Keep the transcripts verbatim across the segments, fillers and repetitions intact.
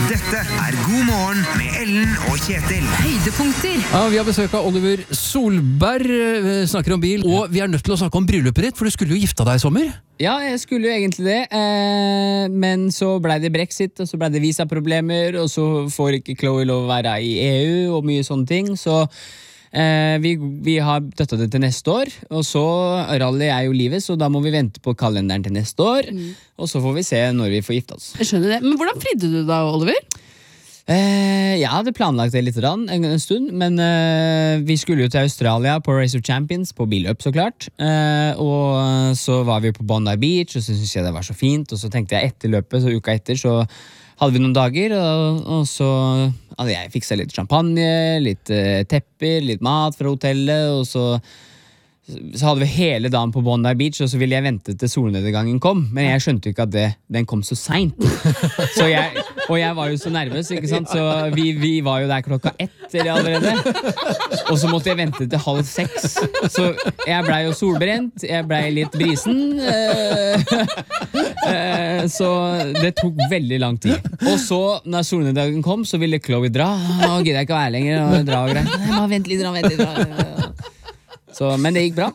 Dette er God morgen med Ellen og Kjetil. Høydepunkter. Ja, vi har besøk av Oliver Solberg, vi snakker om bil, og vi er nødt til å snakke om bryllupet ditt, for du skulle jo gifte deg i sommer. Ja, jeg skulle jo egentlig det, eh, men så ble det Brexit, og så ble det visaproblemer, og så får ikke Chloe lov å være i E U, og mye sånne ting, så eh, vi, vi har døttet det til neste år, og så rally er jo livet, så da må vi vente på kalenderen til neste år, mm. og så får vi se når vi får gifte oss. Jeg skjønner det, men hvordan fridde du da, Oliver? Eh, jeg hadde planlagt det litt en, en stund, men eh, vi skulle jo til Australia på Race of Champions, på billøp så klart, eh, og så var vi på Bondi Beach, og så syntes jeg det var så fint, og så tenkte jeg etter løpet, så uka etter, så hadde vi noen dager, og, og så hadde jeg fikset litt champagne, litt eh, tepper, litt mat fra hotellet, og så så hadde vi hele dagen på Bondi Beach, og så ville jeg vente til solnedgangen kom, men jeg skjønte ikke at det, den kom så sent. Så jeg, og jeg var jo så nervøs, ikke sant? Så vi, vi var jo der klokka ett eller allerede, og så måtte jeg vente til halv seks. Så jeg ble jo solbrent, jeg ble litt brisen, øh, øh, så det tok veldig lang tid. Og så, når solnedgangen kom, så ville Chloe dra. Å, gidder jeg ikke være lenger, og dra og greier. Nei, må vente litt, dra, vente litt, dra. Så, men det gikk bra.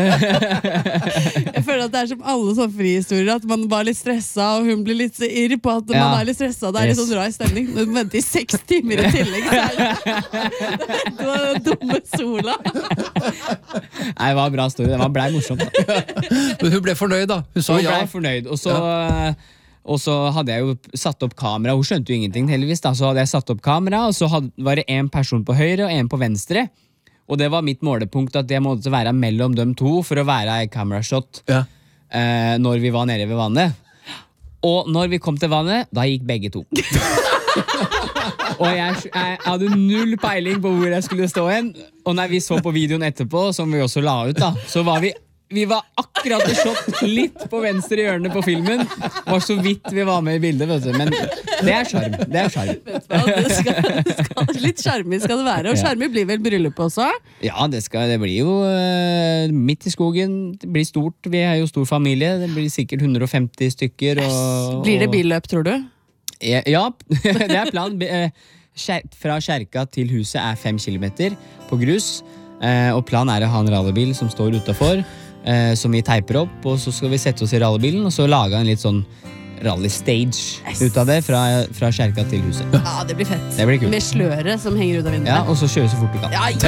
Jeg føler at det er som alle sånne frihistorier, at man bare er litt stresset, og hun blir litt så irr på at ja. Man er litt stresset, det er yes. Litt sånn rar stemning. Når du venter i seks timer i tillegg, så er det det var den dumme sola. Nei, det var en bra story, det var blei morsomt. Men hun ble fornøyd da, hun sa hun ja. Hun ble fornøyd, og så... Ja. Og så hadde jeg jo satt opp kamera, hun skjønte jo ingenting heldigvis da, så hadde jeg satt opp kamera, og så hadde, var det en person på høyre og en på venstre, og det var mitt målepunkt at jeg måtte være mellom dem to for å være i camerashot ja. eh, når vi var nede ved vannet. Og når vi kom til vannet, da gikk begge to. Og jeg, jeg hadde null peiling på hvor jeg skulle stå hen, og når vi så på videoen etterpå, som vi også la ut da, så var vi... Vi var akkurat i shot litt på venstre hjørne på filmen. Var så vidt vi var med i bildet, vet du. Men det er skjerm, det er skjerm. Det skal, det skal, litt skjermig skal det være, og skjermig blir vel bryllup også? Ja, det, skal, det blir jo uh, midt i skogen, det blir stort, vi er jo stor familie, det blir sikkert hundre og femti stykker. Og, blir det billøp, tror du? Ja, ja det er planen. Fra kjerka til huset er fem kilometer på grus, uh, og planen er å ha en rallybil som står utenfor, Eh, som vi teiper opp, og så skal vi sette oss i rallybilen og så lage en litt sånn rally-stage yes. ut av det fra, fra kjerka til huset. Ja, det blir fett. Det blir kult. Med sløret som henger ut av vinduet. Ja, og så kjøre så fort du kan. Ja,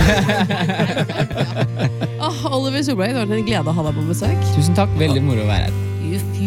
ja. oh, Oliver Solberg, det var en glede å ha deg på besøk. Tusen takk, veldig moro å være her.